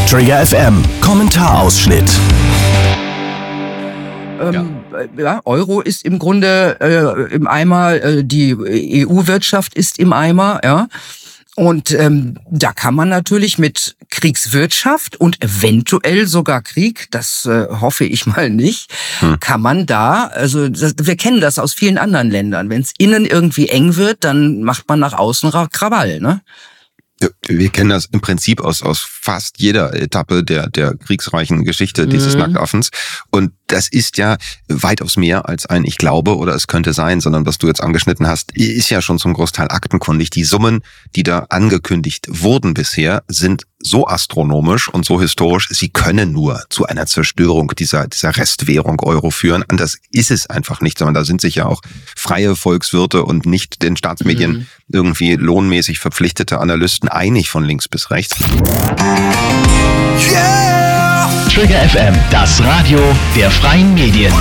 Trigger FM, Kommentarausschnitt. Euro ist im Grunde im Eimer, die EU-Wirtschaft ist im Eimer, ja. Und da kann man natürlich mit Kriegswirtschaft und eventuell sogar Krieg, das hoffe ich mal nicht, kann man da, wir kennen das aus vielen anderen Ländern. Wenn es innen irgendwie eng wird, dann macht man nach außen Krawall, ne? Wir kennen das im Prinzip aus fast jeder Etappe der kriegsreichen Geschichte dieses Nacktaffens. Und das ist ja weitaus mehr als ein Ich glaube oder es könnte sein, sondern was du jetzt angeschnitten hast, ist ja schon zum Großteil aktenkundig. Die Summen, die da angekündigt wurden bisher, sind so astronomisch und so historisch, sie können nur zu einer Zerstörung dieser Restwährung Euro führen. Anders ist es einfach nicht, sondern da sind sich ja auch freie Volkswirte und nicht den Staatsmedien irgendwie lohnmäßig verpflichtete Analysten einig von links bis rechts. Yeah! Trigger FM, das Radio der freien Medien.